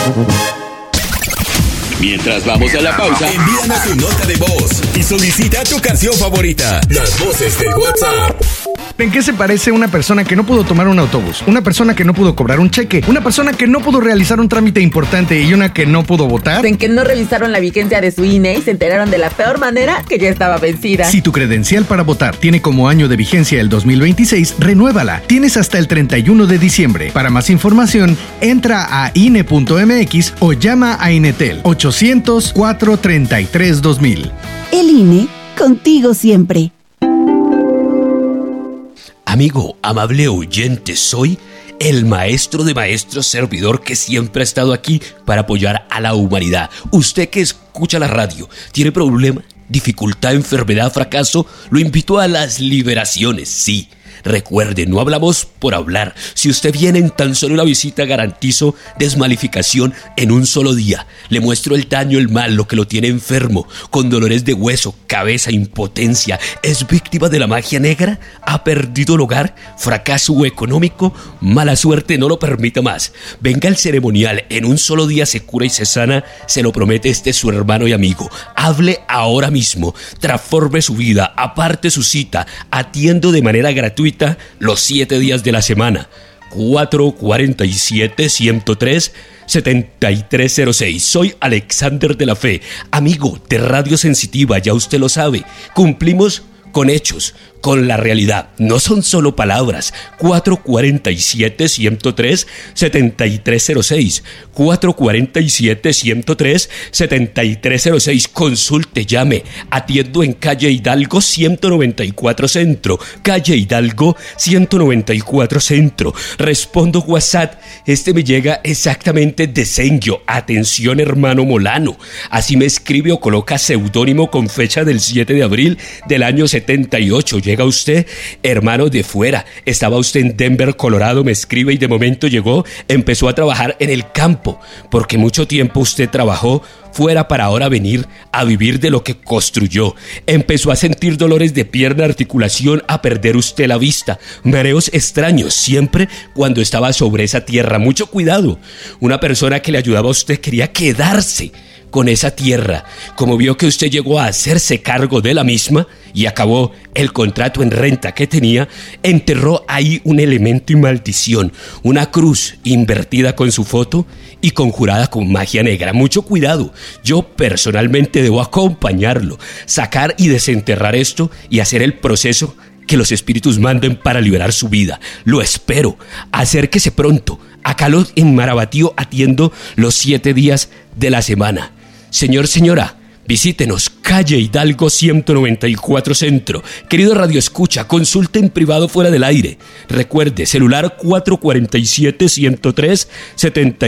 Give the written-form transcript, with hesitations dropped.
Mientras vamos a la pausa, envíanos tu nota de voz y solicita tu canción favorita. Las voces del WhatsApp. ¿En qué se parece una persona que no pudo tomar un autobús? Una persona que no pudo cobrar un cheque, una persona que no pudo realizar un trámite importante y una que no pudo votar. En que no revisaron la vigencia de su INE y se enteraron de la peor manera que ya estaba vencida. Si tu credencial para votar tiene como año de vigencia el 2026, renuévala. Tienes hasta el 31 de diciembre. Para más información, entra a INE.mx o llama a Inetel 800-433-2000. El INE, contigo siempre. Amigo, amable oyente, soy el maestro de maestros, servidor que siempre ha estado aquí para apoyar a la humanidad. Usted que escucha la radio, ¿tiene problema, dificultad, enfermedad, fracaso? Lo invito a las liberaciones, sí. Recuerde, no hablamos por hablar. Si usted viene en tan solo una visita, garantizo desmalificación en un solo día. Le muestro el daño, el mal, lo que lo tiene enfermo, con dolores de hueso, cabeza, impotencia. ¿Es víctima de la magia negra? ¿Ha perdido el hogar? ¿Fracaso económico? Mala suerte, no lo permita más. Venga al ceremonial, en un solo día se cura y se sana. Se lo promete este su hermano y amigo. Hable ahora mismo, transforme su vida, aparte su cita, atiendo de manera gratuita los 7 días de la semana. 447-103-7306. Soy Alexander de la Fe, amigo de Radio Sensitiva, ya usted lo sabe. Cumplimos con hechos, con la realidad. No son solo palabras. 447-103-7306. 447-103-7306. Consulte, llame. Atiendo en calle Hidalgo 194 Centro. Calle Hidalgo 194 Centro. Respondo WhatsApp. Este me llega exactamente de Senguio. Atención, hermano Molano. Así me escribe o coloca seudónimo con fecha del 7 de abril del año 78. Llega usted, hermano de fuera. Estaba usted en Denver, Colorado, me escribe y de momento llegó, empezó a trabajar en el campo, porque mucho tiempo usted trabajó fuera para ahora venir a vivir de lo que construyó. Empezó a sentir dolores de pierna, articulación, a perder usted la vista, mareos extraños, siempre cuando estaba sobre esa tierra. Mucho cuidado. Una persona que le ayudaba a usted quería quedarse con esa tierra. Como vio que usted llegó a hacerse cargo de la misma y acabó el contrato en renta que tenía, enterró ahí un elemento y maldición, una cruz invertida con su foto y conjurada con magia negra. Mucho cuidado. Yo personalmente debo acompañarlo, sacar y desenterrar esto y hacer el proceso que los espíritus manden para liberar su vida. Lo espero. Acérquese pronto. Acá en Marabatío atiendo los 7 días de la semana. Señor, señora, visítenos, calle Hidalgo 194 Centro. Querido Radio Escucha, consulte en privado fuera del aire. Recuerde, celular 447-103-70.